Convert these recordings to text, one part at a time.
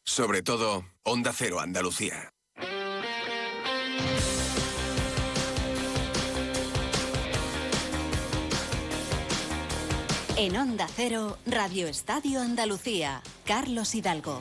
Sobre todo, Onda Cero Andalucía. En Onda Cero, Radio Estadio Andalucía, Carlos Hidalgo.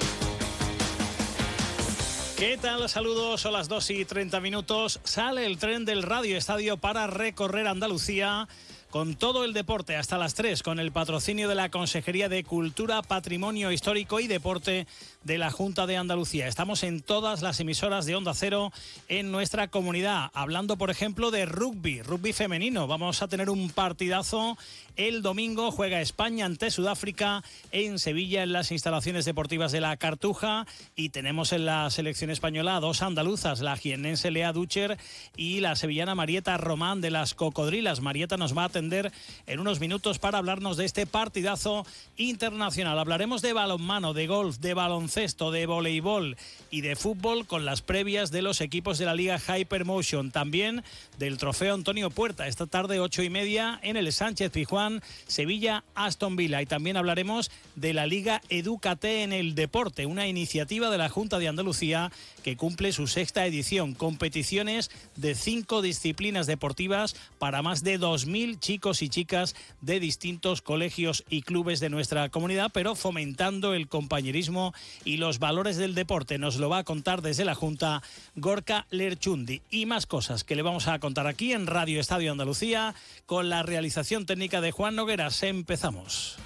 ¿Qué tal? Saludos, son las 2:30. Sale el tren del Radio Estadio para recorrer Andalucía con todo el deporte hasta las 3, con el patrocinio de la Consejería de Cultura, Patrimonio Histórico y Deporte de la Junta de Andalucía. Estamos en todas las emisoras de Onda Cero en nuestra comunidad, hablando por ejemplo de rugby femenino. Vamos a tener un partidazo el domingo, juega España ante Sudáfrica en Sevilla, en las instalaciones deportivas de la Cartuja, y tenemos en la selección española a dos andaluzas, la jiennense Lea Ducher y la sevillana Marieta Román de las Cocodrilas. Marieta nos va a atender en unos minutos para hablarnos de este partidazo internacional. Hablaremos de balonmano, de golf, de baloncesto, de voleibol y de fútbol con las previas de los equipos de la Liga Hypermotion. También del trofeo Antonio Puerta, esta tarde 8:30 en el Sánchez Pizjuán, Sevilla-Aston Villa. Y también hablaremos de la Liga Edúcate en el Deporte, una iniciativa de la Junta de Andalucía que cumple su 6ª edición. Competiciones de 5 disciplinas deportivas para más de 2.000 chicos y chicas de distintos colegios y clubes de nuestra comunidad, pero fomentando el compañerismo y los valores del deporte. Nos lo va a contar desde la Junta Gorka Lerchundi. Y más cosas que le vamos a contar aquí en Radio Estadio Andalucía con la realización técnica de Juan Nogueras. Empezamos.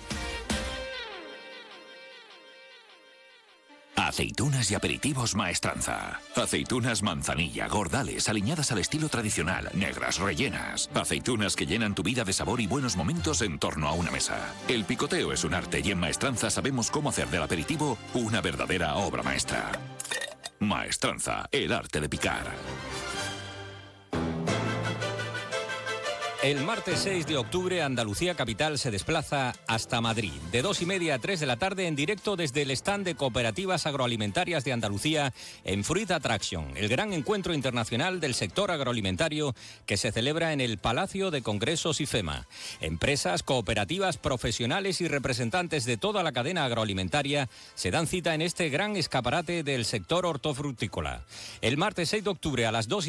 Aceitunas y aperitivos Maestranza. Aceitunas manzanilla, gordales, aliñadas al estilo tradicional, negras, rellenas. Aceitunas que llenan tu vida de sabor y buenos momentos en torno a una mesa. El picoteo es un arte y en Maestranza sabemos cómo hacer del aperitivo una verdadera obra maestra. Maestranza, el arte de picar. El martes 6 de octubre, Andalucía Capital se desplaza hasta Madrid. De 2:30 a 3 de la tarde, en directo desde el stand de Cooperativas Agroalimentarias de Andalucía en Fruit Attraction, el gran encuentro internacional del sector agroalimentario que se celebra en el Palacio de Congresos IFEMA. Empresas, cooperativas, profesionales y representantes de toda la cadena agroalimentaria se dan cita en este gran escaparate del sector hortofrutícola. El martes 6 de octubre a las 2:30